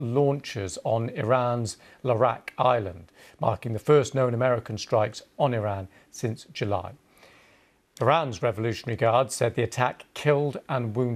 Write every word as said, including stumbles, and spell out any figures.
launchers on Iran's Larak island, marking the first known American strikes on Iran since July. Iran's Revolutionary Guard said the attack killed and wounded